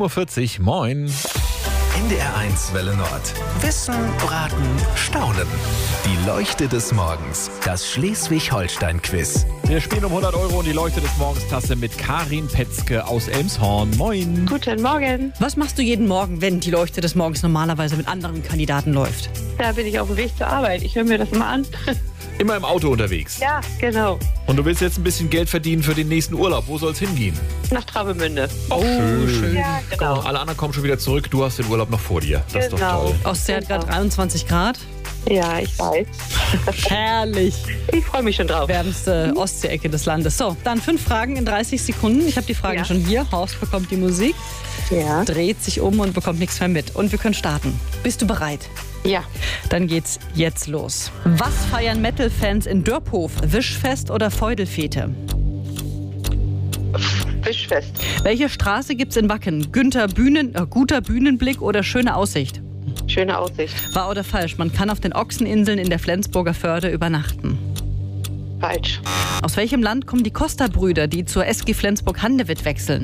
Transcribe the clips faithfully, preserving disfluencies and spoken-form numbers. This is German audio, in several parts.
sieben Uhr vierzig, moin. N D R eins Welle Nord. Wissen, Raten, Staunen. Die Leuchte des Morgens. Das Schleswig-Holstein-Quiz. Wir spielen um hundert Euro und die Leuchte des Morgenstasse mit Karin Petzke aus Elmshorn. Moin. Guten Morgen. Was machst du jeden Morgen, wenn die Leuchte des Morgens normalerweise mit anderen Kandidaten läuft? Da bin ich auf dem Weg zur Arbeit. Ich höre mir das mal an. Immer im Auto unterwegs. Ja, genau. Und du willst jetzt ein bisschen Geld verdienen für den nächsten Urlaub. Wo soll es hingehen? Nach Travemünde. Oh, schön. Ja, genau. Alle anderen kommen schon wieder zurück. Du hast den Urlaub noch vor dir. Das ist doch Genau. toll. Ostsee hat gerade dreiundzwanzig Grad. Ja, ich weiß. Herrlich. Ich freue mich schon drauf. Wärmste Ostseeecke des Landes. So, dann fünf Fragen in dreißig Sekunden. Ich habe die Fragen Ja. schon hier. Horst bekommt die Musik, Ja. dreht sich um und bekommt nichts mehr mit. Und wir können starten. Bist du bereit? Ja. Dann geht's jetzt los. Was feiern Metal-Fans in Dörphof? Wischfest oder Feudelfete? Fischfest. Welche Straße gibt's in Wacken? Günther Bühnen, äh, guter Bühnenblick oder schöne Aussicht? Schöne Aussicht. Wahr oder falsch? Man kann auf den Ochseninseln in der Flensburger Förde übernachten. Falsch. Aus welchem Land kommen die Costa-Brüder, die zur S G Flensburg-Handewitt wechseln?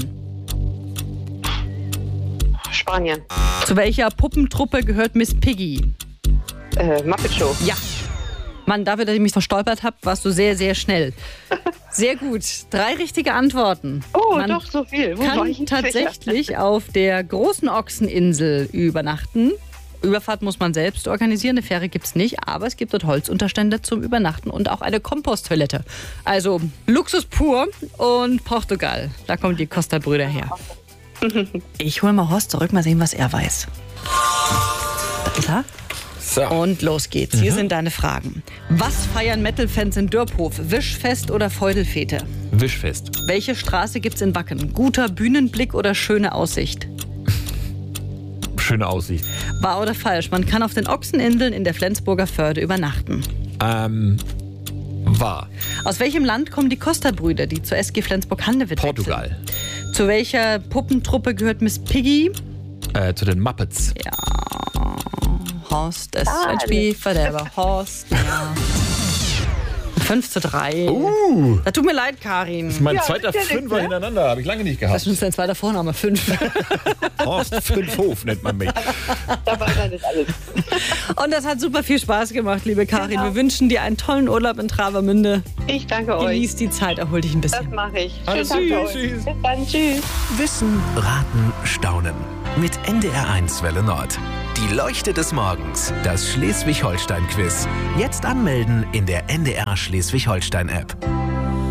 Spanien. Zu welcher Puppentruppe gehört Miss Piggy? Äh, Muppet Show. Ja. Mann, dafür, dass ich mich verstolpert habe, warst du sehr, sehr schnell. Sehr gut. Drei richtige Antworten. Oh, Man doch, so viel. Wo war kann ich nicht tatsächlich auf der großen Ochseninsel übernachten. Überfahrt muss man selbst organisieren, eine Fähre gibt es nicht, aber es gibt dort Holzunterstände zum Übernachten und auch eine Komposttoilette. Also Luxus pur und Portugal, da kommen die Costa-Brüder her. Ich hole mal Horst zurück, mal sehen, was er weiß. Da ist er. So. Und los geht's. Hier sind deine Fragen. Was feiern Metal-Fans in Dörphof? Wischfest oder Feudelfete? Wischfest. Welche Straße gibt's in Wacken? Guter Bühnenblick oder schöne Aussicht? Schöne Aussicht. Wahr oder falsch? Man kann auf den Ochseninseln in der Flensburger Förde übernachten. Ähm, wahr. Aus welchem Land kommen die Costa-Brüder, die zur S G Flensburg-Handewitt wechseln? Portugal. Zu welcher Puppentruppe gehört Miss Piggy? Äh, zu den Muppets. Ja. Horst, es Ah, ein Spiel für der Horst. Ja. fünf zu drei. Uh, Das tut mir leid, Karin. mein Ja, zweiter ist ja nix, Fünfer ne? hintereinander. Habe ich lange nicht Das gehabt. ist dein zweiter Vorname, fünf. Horst Fünfhof nennt man mich. Da war dann das alles. Und das hat super viel Spaß gemacht, liebe Karin. Genau. Wir wünschen dir einen tollen Urlaub in Travemünde. Ich danke euch. Genieß die Zeit, erhol dich ein Das bisschen. mache ich. Alles Schönen Tag tschüss, für euch. tschüss. Bis dann. Tschüss. Wissen, Raten, Staunen. Mit N D R eins Welle Nord. Die Leuchte des Morgens. Das Schleswig-Holstein-Quiz. Jetzt anmelden in der N D R Schleswig-Holstein-App.